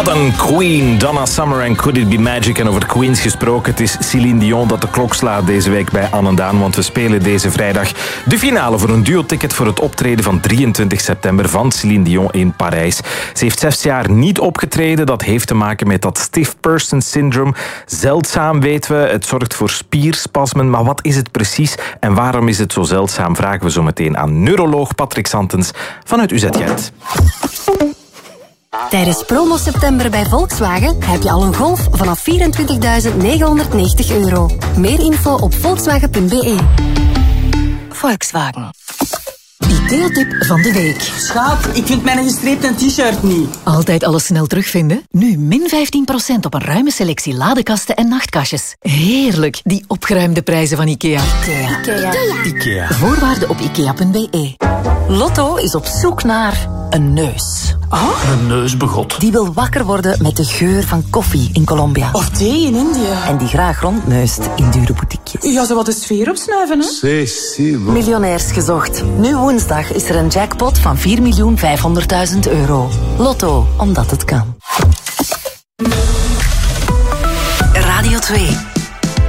Wat een queen. Donna Summer en Could It Be Magic. En over de queens gesproken, het is Céline Dion dat de klok slaat deze week bij Anne en Daan. Want we spelen deze vrijdag de finale voor een duo-ticket voor het optreden van 23 september van Céline Dion in Parijs. Ze heeft 6 jaar niet opgetreden. Dat heeft te maken met dat stiff person syndrome. Zeldzaam weten we. Het zorgt voor spierspasmen. Maar wat is het precies en waarom is het zo zeldzaam? Vragen we zo meteen aan neuroloog Patrick Santens vanuit UZ Gent. Tijdens promo september bij Volkswagen heb je al een Golf vanaf €24.990. Meer info op volkswagen.be. Volkswagen. IKEA-tip van de week. Schat, ik vind mijn gestreepte t-shirt niet. Altijd alles snel terugvinden? Nu min 15% op een ruime selectie ladekasten en nachtkastjes. Heerlijk, die opgeruimde prijzen van IKEA. IKEA. Voorwaarden op ikea.be. Lotto is op zoek naar een neus. Een neusbegot. Die wil wakker worden met de geur van koffie in Colombia. Of thee in India. En die graag rondneust in dure boutiquejes. Ja, zo wat de sfeer opsnuiven, hè? Miljonairs gezocht. Nu woensdag is er een jackpot van €4.500.000. Lotto, omdat het kan. Radio 2.